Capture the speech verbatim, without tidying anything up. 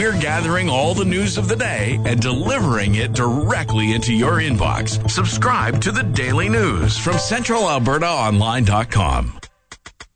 We're gathering all the news of the day and delivering it directly into your inbox. Subscribe to the Daily News from Central Alberta Online dot com.